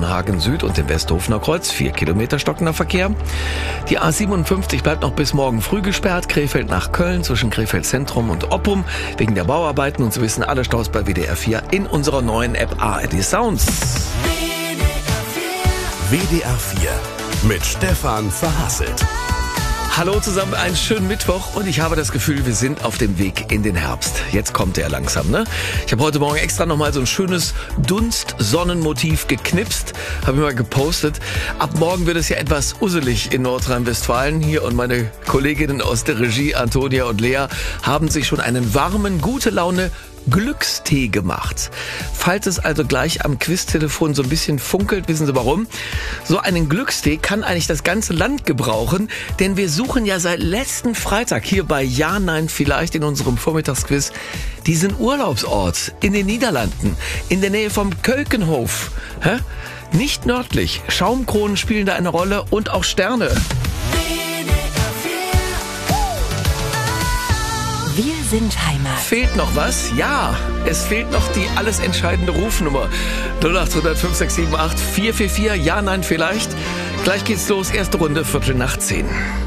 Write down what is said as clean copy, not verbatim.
zwischen Hagen Süd und dem Westhofener Kreuz. 4 Kilometer stockender Verkehr. Die A57 bleibt noch bis morgen früh gesperrt. Krefeld nach Köln zwischen Krefeld Zentrum und Oppum wegen der Bauarbeiten. Und Sie wissen, alle Staus bei WDR 4 in unserer neuen App ARD Sounds. WDR 4 mit Stefan Verhasselt. Hallo zusammen, einen schönen Mittwoch und ich habe das Gefühl, wir sind auf dem Weg in den Herbst. Jetzt kommt er langsam, ne? Ich habe heute Morgen extra nochmal so ein schönes Dunst-Sonnenmotiv geknipst, habe ich mal gepostet. Ab morgen wird es ja etwas usselig in Nordrhein-Westfalen. Hier und meine Kolleginnen aus der Regie, Antonia und Lea, haben sich schon einen warmen, gute Laune Glückstee gemacht. Falls es also gleich am Quiztelefon so ein bisschen funkelt, wissen Sie warum? So einen Glückstee kann eigentlich das ganze Land gebrauchen, denn wir suchen ja seit letzten Freitag hier bei Ja, Nein, Vielleicht in unserem Vormittagsquiz diesen Urlaubsort in den Niederlanden, in der Nähe vom Keukenhof. Nicht nördlich. Schaumkronen spielen da eine Rolle und auch Sterne. Wir sind Heimat. Fehlt noch was? Ja, es fehlt noch die alles entscheidende Rufnummer. 0800 5678 444. Ja, nein, vielleicht. Gleich geht's los. Erste Runde, 10:15.